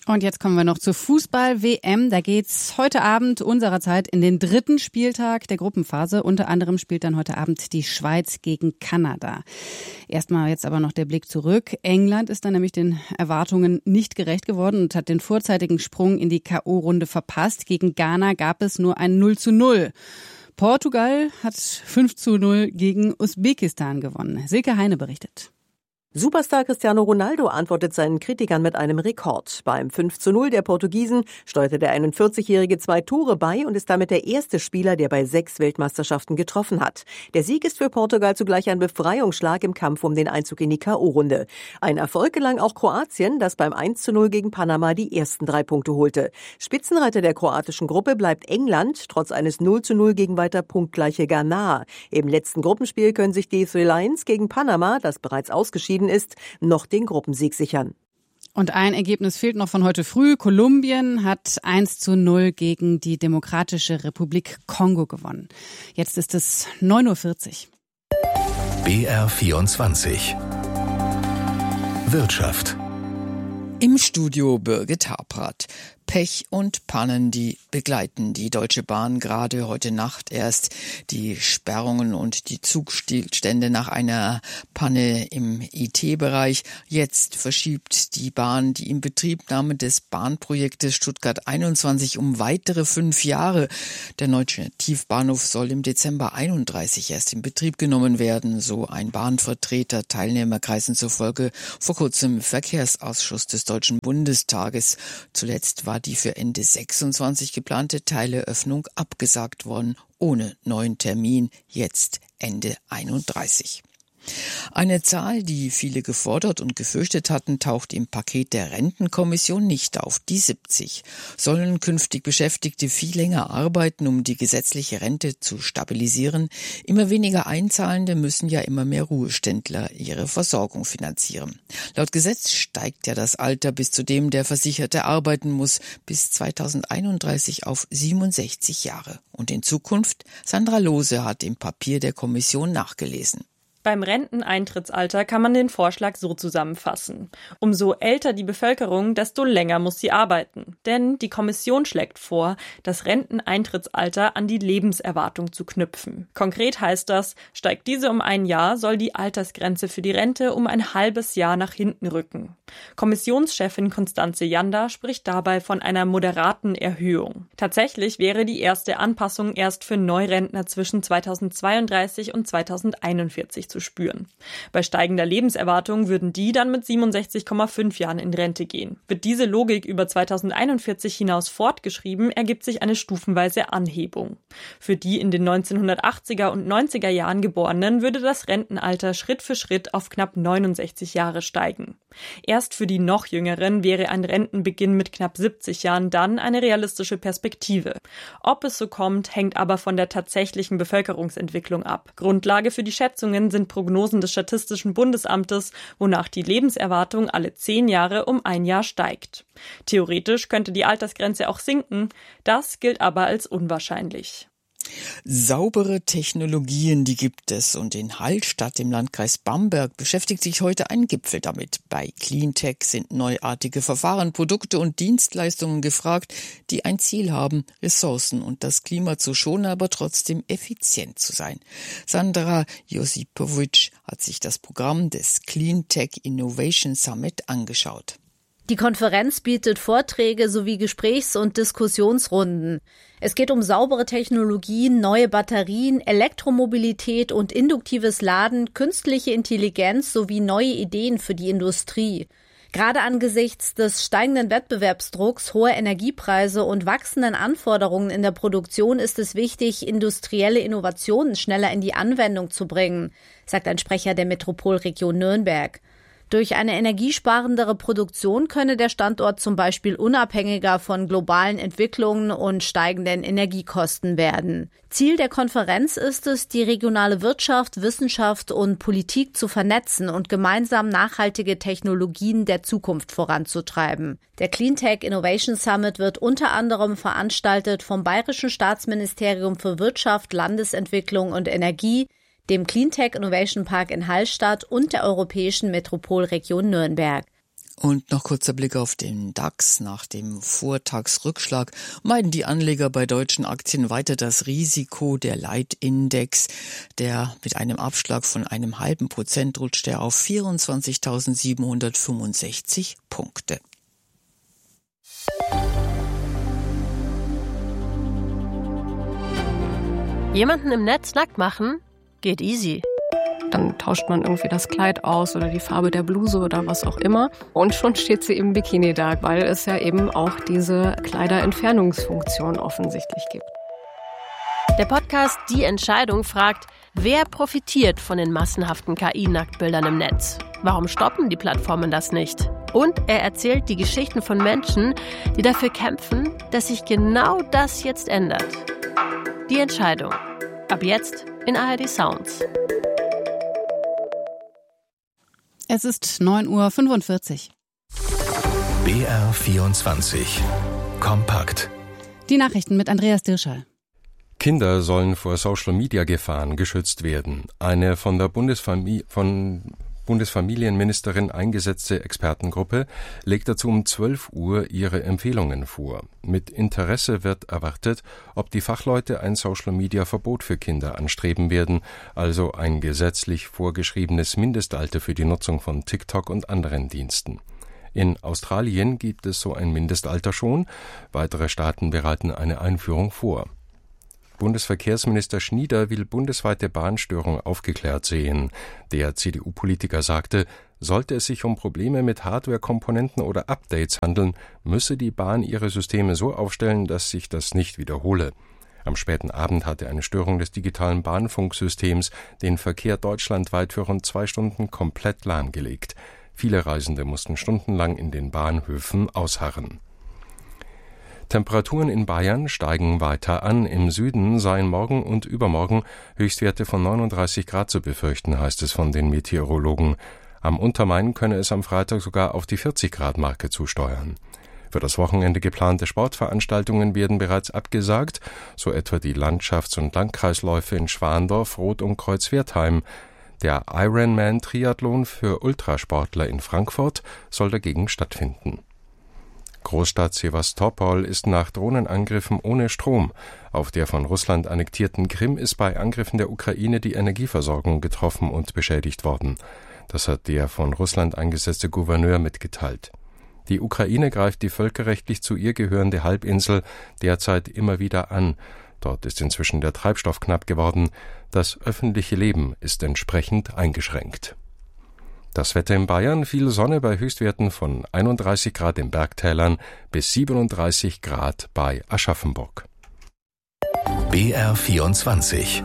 Und jetzt kommen wir noch zur Fußball-W M. Da geht's heute Abend unserer Zeit in den dritten Spieltag der Gruppenphase. Unter anderem spielt dann heute Abend die Schweiz gegen Kanada. Erstmal jetzt aber noch der Blick zurück. England ist dann nämlich den Erwartungen nicht gerecht geworden und hat den vorzeitigen Sprung in die K O-Runde verpasst. Gegen Ghana gab es nur ein null zu null. Portugal hat fünf zu null gegen Usbekistan gewonnen. Silke Heine berichtet. Superstar Cristiano Ronaldo antwortet seinen Kritikern mit einem Rekord. Beim fünf zu null der Portugiesen steuerte der einundvierzigjährige zwei Tore bei und ist damit der erste Spieler, der bei sechs Weltmeisterschaften getroffen hat. Der Sieg ist für Portugal zugleich ein Befreiungsschlag im Kampf um den Einzug in die K O-Runde. Ein Erfolg gelang auch Kroatien, das beim eins zu null gegen Panama die ersten drei Punkte holte. Spitzenreiter der kroatischen Gruppe bleibt England, trotz eines null zu null gegen weiter punktgleiche Ghana. Im letzten Gruppenspiel können sich die Three Lions gegen Panama, das bereits ausgeschieden ist, noch den Gruppensieg sichern. Und ein Ergebnis fehlt noch von heute früh. Kolumbien hat eins zu null gegen die Demokratische Republik Kongo gewonnen. Jetzt ist es neun Uhr vierzig. B R vierundzwanzig Wirtschaft. Im Studio Birgit Habrath. Pech und Pannen, die begleiten die Deutsche Bahn gerade heute Nacht erst. Die Sperrungen und die Zugstillstände nach einer Panne im I T-Bereich. Jetzt verschiebt die Bahn die Inbetriebnahme des Bahnprojektes Stuttgart einundzwanzig um weitere fünf Jahre. Der neue Tiefbahnhof soll im Dezember einunddreißig erst in Betrieb genommen werden, so ein Bahnvertreter, Teilnehmerkreisen zufolge vor kurzem im Verkehrsausschuss des Deutschen Bundestages. Zuletzt war die für Ende sechsundzwanzig geplante Teileröffnung abgesagt worden, ohne neuen Termin, jetzt Ende einunddreißig. Eine Zahl, die viele gefordert und gefürchtet hatten, taucht im Paket der Rentenkommission nicht auf. Die siebzig. Sollen künftig Beschäftigte viel länger arbeiten, um die gesetzliche Rente zu stabilisieren? Immer weniger Einzahlende müssen ja immer mehr Ruheständler ihre Versorgung finanzieren. Laut Gesetz steigt ja das Alter, bis zu dem der Versicherte arbeiten muss, bis zweitausendeinunddreißig auf siebenundsechzig Jahre. Und in Zukunft? Sandra Lohse hat im Papier der Kommission nachgelesen. Beim Renteneintrittsalter kann man den Vorschlag so zusammenfassen. Umso älter die Bevölkerung, desto länger muss sie arbeiten. Denn die Kommission schlägt vor, das Renteneintrittsalter an die Lebenserwartung zu knüpfen. Konkret heißt das, steigt diese um ein Jahr, soll die Altersgrenze für die Rente um ein halbes Jahr nach hinten rücken. Kommissionschefin Constanze Janda spricht dabei von einer moderaten Erhöhung. Tatsächlich wäre die erste Anpassung erst für Neurentner zwischen zweitausendzweiunddreißig und zweitausendeinundvierzig zu spüren. Bei steigender Lebenserwartung würden die dann mit siebenundsechzig Komma fünf Jahren in Rente gehen. Wird diese Logik über zweitausendeinundvierzig hinaus fortgeschrieben, ergibt sich eine stufenweise Anhebung. Für die in den neunzehnhundertachtziger und neunziger Jahren Geborenen würde das Rentenalter Schritt für Schritt auf knapp neunundsechzig Jahre steigen. Erst für die noch Jüngeren wäre ein Rentenbeginn mit knapp siebzig Jahren dann eine realistische Perspektive. Ob es so kommt, hängt aber von der tatsächlichen Bevölkerungsentwicklung ab. Grundlage für die Schätzungen sind Prognosen des Statistischen Bundesamtes, wonach die Lebenserwartung alle zehn Jahre um ein Jahr steigt. Theoretisch könnte die Altersgrenze auch sinken, das gilt aber als unwahrscheinlich. Saubere Technologien, die gibt es, und in Hallstatt im Landkreis Bamberg beschäftigt sich heute ein Gipfel damit. Bei Cleantech sind neuartige Verfahren, Produkte und Dienstleistungen gefragt, die ein Ziel haben, Ressourcen und das Klima zu schonen, aber trotzdem effizient zu sein. Sandra Josipovic hat sich das Programm des Cleantech Innovation Summit angeschaut. Die Konferenz bietet Vorträge sowie Gesprächs- und Diskussionsrunden. Es geht um saubere Technologien, neue Batterien, Elektromobilität und induktives Laden, künstliche Intelligenz sowie neue Ideen für die Industrie. Gerade angesichts des steigenden Wettbewerbsdrucks, hoher Energiepreise und wachsenden Anforderungen in der Produktion ist es wichtig, industrielle Innovationen schneller in die Anwendung zu bringen, sagt ein Sprecher der Metropolregion Nürnberg. Durch eine energiesparendere Produktion könne der Standort zum Beispiel unabhängiger von globalen Entwicklungen und steigenden Energiekosten werden. Ziel der Konferenz ist es, die regionale Wirtschaft, Wissenschaft und Politik zu vernetzen und gemeinsam nachhaltige Technologien der Zukunft voranzutreiben. Der Cleantech Innovation Summit wird unter anderem veranstaltet vom Bayerischen Staatsministerium für Wirtschaft, Landesentwicklung und Energie, dem Cleantech Innovation Park in Hallstatt und der Europäischen Metropolregion Nürnberg. Und noch kurzer Blick auf den DAX. Nach dem Vortagsrückschlag meiden die Anleger bei deutschen Aktien weiter das Risiko. Der Leitindex, der mit einem Abschlag von einem halben Prozent rutscht er auf vierundzwanzigtausendsiebenhundertfünfundsechzig Punkte. Jemanden im Netz nackt machen? Geht easy. Dann tauscht man irgendwie das Kleid aus oder die Farbe der Bluse oder was auch immer. Und schon steht sie im Bikini da, weil es ja eben auch diese Kleiderentfernungsfunktion offensichtlich gibt. Der Podcast Die Entscheidung fragt, wer profitiert von den massenhaften K I-Nacktbildern im Netz? Warum stoppen die Plattformen das nicht? Und er erzählt die Geschichten von Menschen, die dafür kämpfen, dass sich genau das jetzt ändert. Die Entscheidung. Ab jetzt in A R D Sounds. Es ist neun Uhr fünfundvierzig. B R vierundzwanzig. Kompakt. Die Nachrichten mit Andreas Dirschall. Kinder sollen vor Social-Media-Gefahren geschützt werden. Eine von der Bundesfamili- von Bundesfamilienministerin eingesetzte Expertengruppe legt dazu um zwölf Uhr ihre Empfehlungen vor. Mit Interesse wird erwartet, ob die Fachleute ein Social-Media-Verbot für Kinder anstreben werden, also ein gesetzlich vorgeschriebenes Mindestalter für die Nutzung von TikTok und anderen Diensten. In Australien gibt es so ein Mindestalter schon, weitere Staaten bereiten eine Einführung vor. Bundesverkehrsminister Schnieder will bundesweite Bahnstörungen aufgeklärt sehen. Der C D U-Politiker sagte, sollte es sich um Probleme mit Hardware-Komponenten oder Updates handeln, müsse die Bahn ihre Systeme so aufstellen, dass sich das nicht wiederhole. Am späten Abend hatte eine Störung des digitalen Bahnfunksystems den Verkehr deutschlandweit für rund zwei Stunden komplett lahmgelegt. Viele Reisende mussten stundenlang in den Bahnhöfen ausharren. Temperaturen in Bayern steigen weiter an. Im Süden seien morgen und übermorgen Höchstwerte von neununddreißig Grad zu befürchten, heißt es von den Meteorologen. Am Untermain könne es am Freitag sogar auf die vierzig Grad Marke zusteuern. Für das Wochenende geplante Sportveranstaltungen werden bereits abgesagt, so etwa die Landschafts- und Landkreisläufe in Schwandorf, Roth und Kreuzwertheim. Der Ironman-Triathlon für Ultrasportler in Frankfurt soll dagegen stattfinden. Großstadt Sewastopol ist nach Drohnenangriffen ohne Strom. Auf der von Russland annektierten Krim ist bei Angriffen der Ukraine die Energieversorgung getroffen und beschädigt worden. Das hat der von Russland eingesetzte Gouverneur mitgeteilt. Die Ukraine greift die völkerrechtlich zu ihr gehörende Halbinsel derzeit immer wieder an. Dort ist inzwischen der Treibstoff knapp geworden. Das öffentliche Leben ist entsprechend eingeschränkt. Das Wetter in Bayern, viel Sonne bei Höchstwerten von einunddreißig Grad in Bergtälern bis siebenunddreißig Grad bei Aschaffenburg. B R vierundzwanzig.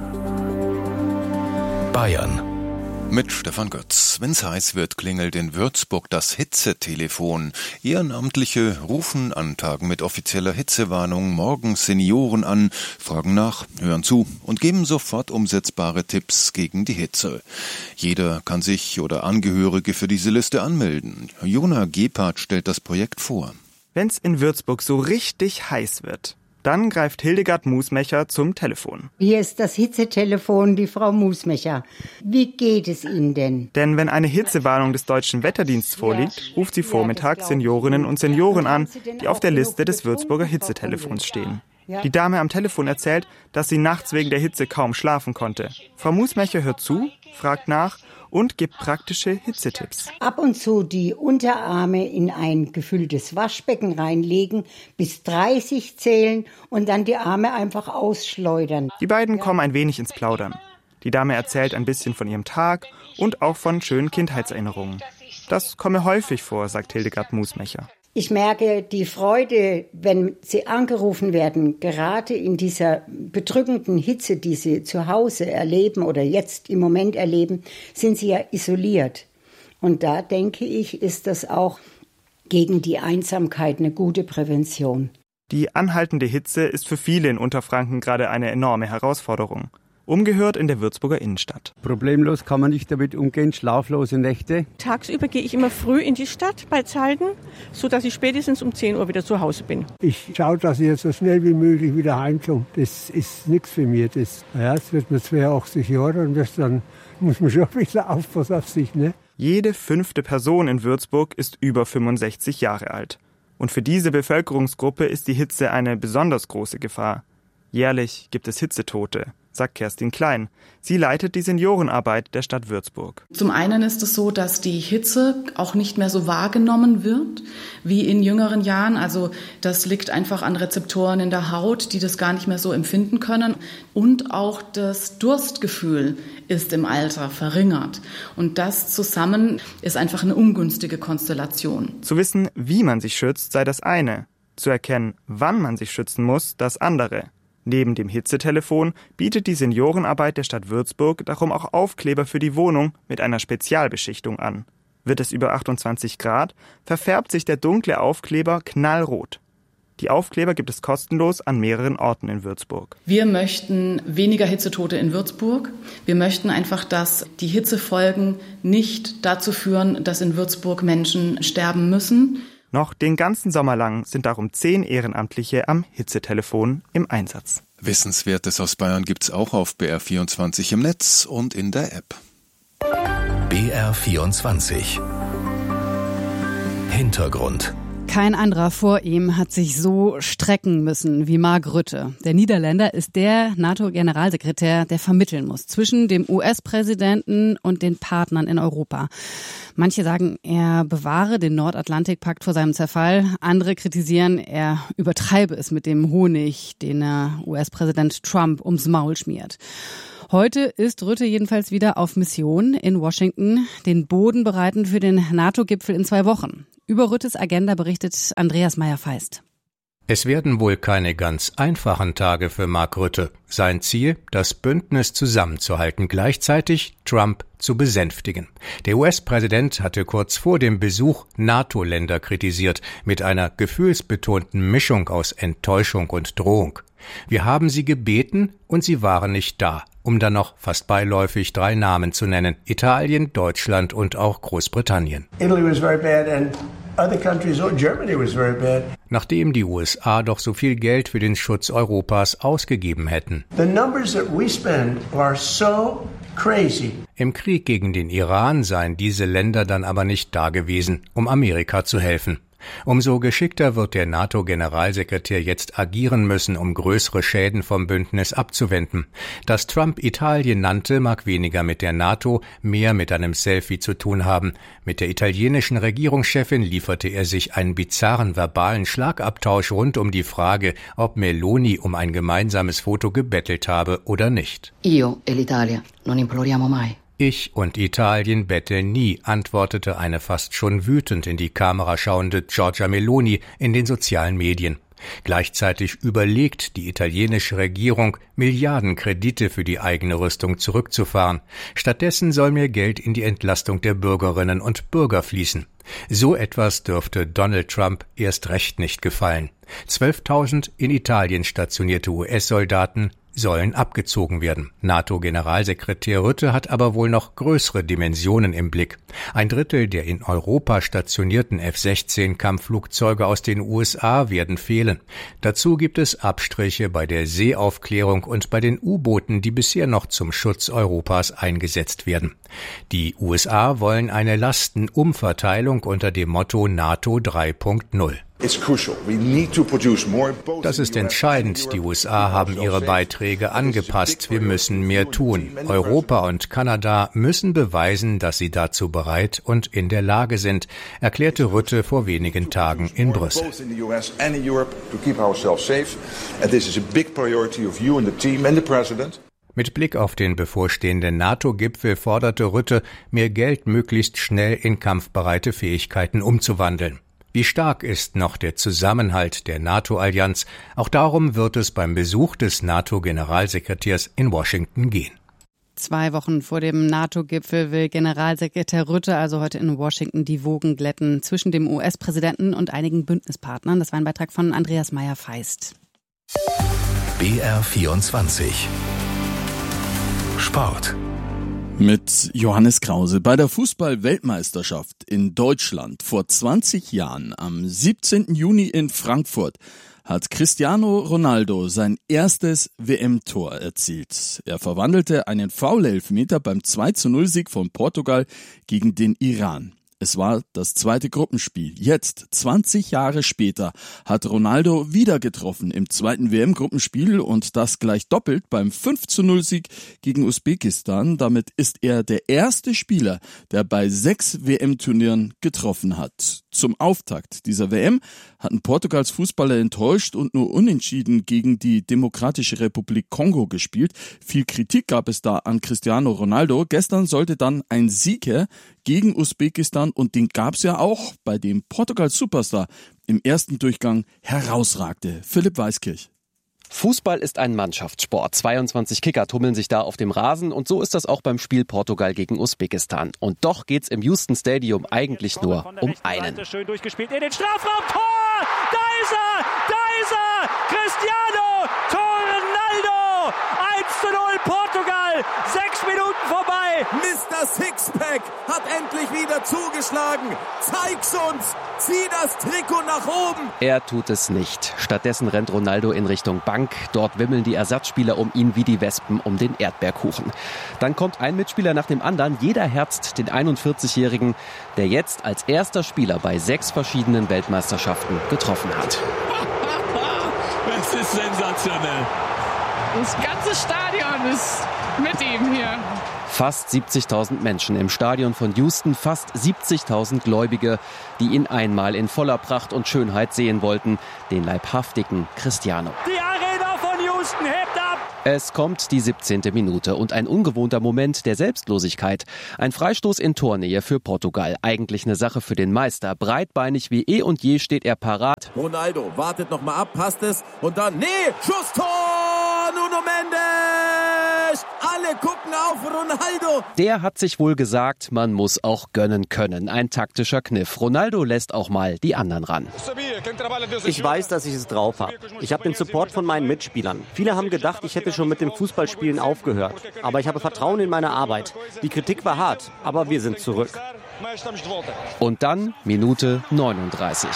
Bayern. Mit Stefan Götz. Wenn's heiß wird, klingelt in Würzburg das Hitzetelefon. Ehrenamtliche rufen an Tagen mit offizieller Hitzewarnung morgens Senioren an, fragen nach, hören zu und geben sofort umsetzbare Tipps gegen die Hitze. Jeder kann sich oder Angehörige für diese Liste anmelden. Jona Gebhardt stellt das Projekt vor. Wenn's in Würzburg so richtig heiß wird, dann greift Hildegard Musmecher zum Telefon. Hier ist das Hitzetelefon, die Frau Musmecher. Wie geht es Ihnen denn? Denn wenn eine Hitzewarnung des Deutschen Wetterdienstes vorliegt, ruft sie vormittags Seniorinnen und Senioren an, die auf der Liste des Würzburger Hitzetelefons stehen. Die Dame am Telefon erzählt, dass sie nachts wegen der Hitze kaum schlafen konnte. Frau Musmecher hört zu, fragt nach und gibt praktische Hitzetipps. Ab und zu die Unterarme in ein gefülltes Waschbecken reinlegen, bis dreißig zählen und dann die Arme einfach ausschleudern. Die beiden kommen ein wenig ins Plaudern. Die Dame erzählt ein bisschen von ihrem Tag und auch von schönen Kindheitserinnerungen. Das komme häufig vor, sagt Hildegard Musmecher. Ich merke die Freude, wenn sie angerufen werden, gerade in dieser bedrückenden Hitze, die sie zu Hause erleben oder jetzt im Moment erleben, sind sie ja isoliert. Und da denke ich, ist das auch gegen die Einsamkeit eine gute Prävention. Die anhaltende Hitze ist für viele in Unterfranken gerade eine enorme Herausforderung. Umgehört in der Würzburger Innenstadt. Problemlos kann man nicht damit umgehen, schlaflose Nächte. Tagsüber gehe ich immer früh in die Stadt bei Zalden, sodass ich spätestens um zehn Uhr wieder zu Hause bin. Ich schaue, dass ich jetzt so schnell wie möglich wieder heimkomme. Das ist nichts für mich. Das, ja, jetzt wird man zweiundachtzig Jahre und das dann muss man schon ein bisschen aufpassen auf sich. Ne? Jede fünfte Person in Würzburg ist über fünfundsechzig Jahre alt. Und für diese Bevölkerungsgruppe ist die Hitze eine besonders große Gefahr. Jährlich gibt es Hitzetote, sagt Kerstin Klein. Sie leitet die Seniorenarbeit der Stadt Würzburg. Zum einen ist es so, dass die Hitze auch nicht mehr so wahrgenommen wird wie in jüngeren Jahren. Also das liegt einfach an Rezeptoren in der Haut, die das gar nicht mehr so empfinden können. Und auch das Durstgefühl ist im Alter verringert. Und das zusammen ist einfach eine ungünstige Konstellation. Zu wissen, wie man sich schützt, sei das eine. Zu erkennen, wann man sich schützen muss, das andere. Neben dem Hitzetelefon bietet die Seniorenarbeit der Stadt Würzburg darum auch Aufkleber für die Wohnung mit einer Spezialbeschichtung an. Wird es über achtundzwanzig Grad, verfärbt sich der dunkle Aufkleber knallrot. Die Aufkleber gibt es kostenlos an mehreren Orten in Würzburg. Wir möchten weniger Hitzetote in Würzburg. Wir möchten einfach, dass die Hitzefolgen nicht dazu führen, dass in Würzburg Menschen sterben müssen. Noch den ganzen Sommer lang sind darum zehn Ehrenamtliche am Hitzetelefon im Einsatz. Wissenswertes aus Bayern gibt's auch auf B R vierundzwanzig im Netz und in der App. B R vierundzwanzig Hintergrund. Kein anderer vor ihm hat sich so strecken müssen wie Mark Rutte. Der Niederländer ist der NATO-Generalsekretär, der vermitteln muss zwischen dem U S-Präsidenten und den Partnern in Europa. Manche sagen, er bewahre den Nordatlantikpakt vor seinem Zerfall. Andere kritisieren, er übertreibe es mit dem Honig, den er U S-Präsident Trump ums Maul schmiert. Heute ist Rutte jedenfalls wieder auf Mission in Washington, den Boden bereiten für den NATO-Gipfel in zwei Wochen. Über Ruttes Agenda berichtet Andreas Meyer-Feist. Es werden wohl keine ganz einfachen Tage für Mark Rutte. Sein Ziel, das Bündnis zusammenzuhalten, gleichzeitig Trump zu besänftigen. Der U S-Präsident hatte kurz vor dem Besuch NATO-Länder kritisiert, mit einer gefühlsbetonten Mischung aus Enttäuschung und Drohung. Wir haben sie gebeten und sie waren nicht da, um dann noch fast beiläufig drei Namen zu nennen: Italien, Deutschland und auch Großbritannien. Italy was very bad and other countries, oh, Germany was very bad. Nachdem die U S A doch so viel Geld für den Schutz Europas ausgegeben hätten. The numbers that we spend are so crazy. Im Krieg gegen den Iran seien diese Länder dann aber nicht da gewesen, um Amerika zu helfen. Umso geschickter wird der NATO-Generalsekretär jetzt agieren müssen, um größere Schäden vom Bündnis abzuwenden. Dass Trump Italien nannte, mag weniger mit der NATO, mehr mit einem Selfie zu tun haben. Mit der italienischen Regierungschefin lieferte er sich einen bizarren verbalen Schlagabtausch rund um die Frage, ob Meloni um ein gemeinsames Foto gebettelt habe oder nicht. Io e l'Italia non imploriamo mai. Ich und Italien betteln nie, antwortete eine fast schon wütend in die Kamera schauende Giorgia Meloni in den sozialen Medien. Gleichzeitig überlegt die italienische Regierung, Milliardenkredite für die eigene Rüstung zurückzufahren. Stattdessen soll mehr Geld in die Entlastung der Bürgerinnen und Bürger fließen. So etwas dürfte Donald Trump erst recht nicht gefallen. zwölftausend in Italien stationierte U S-Soldaten sollen abgezogen werden. NATO-Generalsekretär Rutte hat aber wohl noch größere Dimensionen im Blick. Ein Drittel der in Europa stationierten F sechzehn Kampfflugzeuge aus den U S A werden fehlen. Dazu gibt es Abstriche bei der Seeaufklärung und bei den U-Booten, die bisher noch zum Schutz Europas eingesetzt werden. Die U S A wollen eine Lastenumverteilung unter dem Motto NATO drei Punkt null. Das ist entscheidend. Die U S A haben ihre Beiträge angepasst. Wir müssen mehr tun. Europa und Kanada müssen beweisen, dass sie dazu bereit und in der Lage sind, erklärte Rutte vor wenigen Tagen in Brüssel. Mit Blick auf den bevorstehenden NATO-Gipfel forderte Rutte, mehr Geld möglichst schnell in kampfbereite Fähigkeiten umzuwandeln. Wie stark ist noch der Zusammenhalt der NATO-Allianz? Auch darum wird es beim Besuch des NATO-Generalsekretärs in Washington gehen. Zwei Wochen vor dem NATO-Gipfel will Generalsekretär Rutte also heute in Washington die Wogen glätten zwischen dem U S-Präsidenten und einigen Bündnispartnern. Das war ein Beitrag von Andreas Meyer-Feist. B R vierundzwanzig Sport. Mit Johannes Krause. Bei der Fußball-Weltmeisterschaft in Deutschland vor zwanzig Jahren am siebzehnten Juni in Frankfurt hat Cristiano Ronaldo sein erstes W M-Tor erzielt. Er verwandelte einen Foul-Elfmeter beim zwei zu null Sieg von Portugal gegen den Iran. Es war das zweite Gruppenspiel. Jetzt, zwanzig Jahre später, hat Ronaldo wieder getroffen im zweiten W M-Gruppenspiel und das gleich doppelt beim fünf zu null Sieg gegen Usbekistan. Damit ist er der erste Spieler, der bei sechs W M-Turnieren getroffen hat. Zum Auftakt dieser W M hatten Portugals Fußballer enttäuscht und nur unentschieden gegen die Demokratische Republik Kongo gespielt. Viel Kritik gab es da an Cristiano Ronaldo. Gestern sollte dann ein Sieg her gegen Usbekistan und den gab's ja auch, bei dem Portugals Superstar im ersten Durchgang herausragte. Philipp Weiskirch. Fußball ist ein Mannschaftssport. zweiundzwanzig Kicker tummeln sich da auf dem Rasen und so ist das auch beim Spiel Portugal gegen Usbekistan. Und doch geht's im Houston Stadium eigentlich nur um einen. Schön durchgespielt in den Strafraum. Tor! Da ist er! Da ist er! Cristiano! Tor Ronaldo! eins zu null Portugal! Sechs Minuten vorbei! Mister Sixpack hat endlich wieder zugeschlagen. Zeig's uns! Zieh das Trikot nach oben! Er tut es nicht. Stattdessen rennt Ronaldo in Richtung Bank. Dort wimmeln die Ersatzspieler um ihn wie die Wespen um den Erdbeerkuchen. Dann kommt ein Mitspieler nach dem anderen. Jeder herzt den einundvierzigjährigen, der jetzt als erster Spieler bei sechs verschiedenen Weltmeisterschaften getroffen hat. Das ist sensationell. Das ganze Stadion ist mit ihm hier. Fast siebzigtausend Menschen im Stadion von Houston, fast siebzigtausend Gläubige, die ihn einmal in voller Pracht und Schönheit sehen wollten, den leibhaftigen Cristiano. Die Arena von Houston hebt ab! Es kommt die siebzehnte Minute und ein ungewohnter Moment der Selbstlosigkeit. Ein Freistoß in Tornähe für Portugal. Eigentlich eine Sache für den Meister. Breitbeinig wie eh und je steht er parat. Ronaldo wartet noch mal ab, passt es und dann, nee, Schusstor! Nuno Mendes! Alle gucken auf Ronaldo! Der hat sich wohl gesagt, man muss auch gönnen können. Ein taktischer Kniff. Ronaldo lässt auch mal die anderen ran. Ich weiß, dass ich es drauf habe. Ich habe den Support von meinen Mitspielern. Viele haben gedacht, ich hätte schon mit dem Fußballspielen aufgehört. Aber ich habe Vertrauen in meine Arbeit. Die Kritik war hart, aber wir sind zurück. Und dann Minute neununddreißig.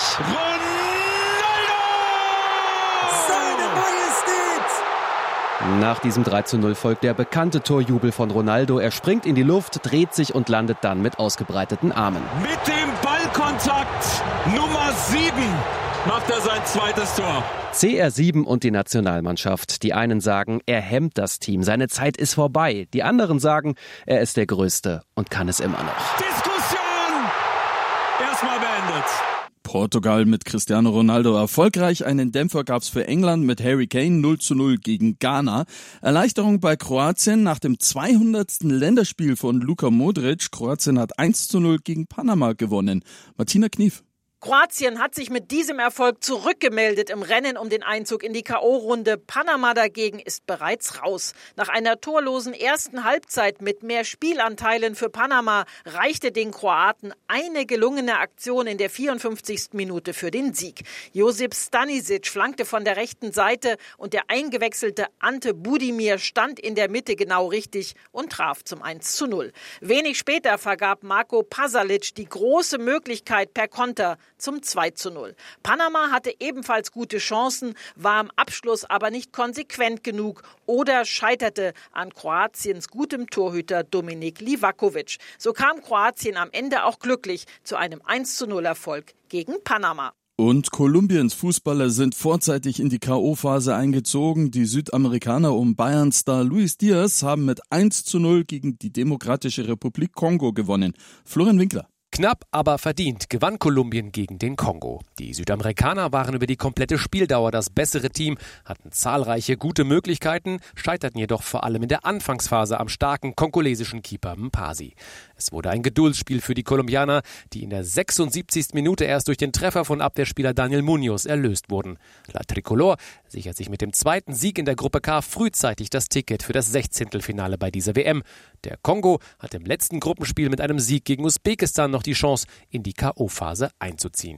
Nach diesem drei zu null folgt der bekannte Torjubel von Ronaldo. Er springt in die Luft, dreht sich und landet dann mit ausgebreiteten Armen. Mit dem Ballkontakt Nummer sieben macht er sein zweites Tor. C R sieben und die Nationalmannschaft. Die einen sagen, er hemmt das Team, seine Zeit ist vorbei. Die anderen sagen, er ist der Größte und kann es immer noch. Diskussion erstmal beendet. Portugal mit Cristiano Ronaldo erfolgreich. Einen Dämpfer gab's für England mit Harry Kane null zu null gegen Ghana. Erleichterung bei Kroatien nach dem zweihundertsten Länderspiel von Luka Modric. Kroatien hat eins zu null gegen Panama gewonnen. Martina Knief. Kroatien hat sich mit diesem Erfolg zurückgemeldet im Rennen um den Einzug in die K O-Runde. Panama dagegen ist bereits raus. Nach einer torlosen ersten Halbzeit mit mehr Spielanteilen für Panama reichte den Kroaten eine gelungene Aktion in der vierundfünfzigsten Minute für den Sieg. Josip Stanisic flankte von der rechten Seite und der eingewechselte Ante Budimir stand in der Mitte genau richtig und traf zum eins zu null. Wenig später vergab Marko Pasalic die große Möglichkeit per Konter zum zwei zu null. Panama hatte ebenfalls gute Chancen, war am Abschluss aber nicht konsequent genug oder scheiterte an Kroatiens gutem Torhüter Dominik Livakovic. So kam Kroatien am Ende auch glücklich zu einem eins zu null Erfolg gegen Panama. Und Kolumbiens Fußballer sind vorzeitig in die K O-Phase eingezogen. Die Südamerikaner um Bayern-Star Luis Diaz haben mit eins zu null gegen die Demokratische Republik Kongo gewonnen. Florian Winkler. Knapp, aber verdient gewann Kolumbien gegen den Kongo. Die Südamerikaner waren über die komplette Spieldauer das bessere Team, hatten zahlreiche gute Möglichkeiten, scheiterten jedoch vor allem in der Anfangsphase am starken kongolesischen Keeper Mpasi. Es wurde ein Geduldsspiel für die Kolumbianer, die in der sechsundsiebzigsten Minute erst durch den Treffer von Abwehrspieler Daniel Munoz erlöst wurden. La Tricolor sichert sich mit dem zweiten Sieg in der Gruppe K frühzeitig das Ticket für das Sechzehntelfinale bei dieser W M. Der Kongo hat im letzten Gruppenspiel mit einem Sieg gegen Usbekistan noch die Chance, in die K O-Phase einzuziehen.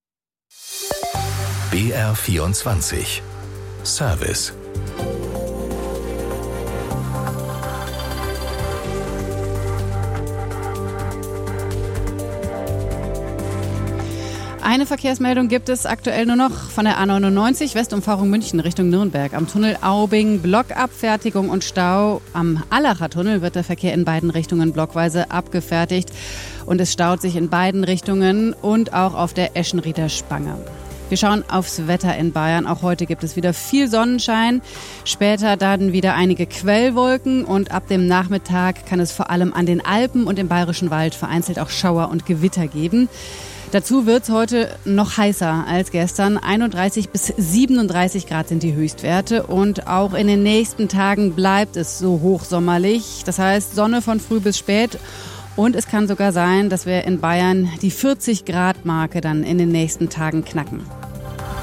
B R vierundzwanzig Service. Eine Verkehrsmeldung gibt es aktuell nur noch von der A neunundneunzig, Westumfahrung München Richtung Nürnberg. Am Tunnel Aubing Blockabfertigung und Stau. Am Allacher Tunnel wird der Verkehr in beiden Richtungen blockweise abgefertigt. Und es staut sich in beiden Richtungen und auch auf der Eschenrieder Spange. Wir schauen aufs Wetter in Bayern. Auch heute gibt es wieder viel Sonnenschein. Später dann wieder einige Quellwolken. Und ab dem Nachmittag kann es vor allem an den Alpen und im Bayerischen Wald vereinzelt auch Schauer und Gewitter geben. Dazu wird es heute noch heißer als gestern. einunddreißig bis siebenunddreißig Grad sind die Höchstwerte. Und auch in den nächsten Tagen bleibt es so hochsommerlich. Das heißt Sonne von früh bis spät. Und es kann sogar sein, dass wir in Bayern die vierzig Grad Marke dann in den nächsten Tagen knacken.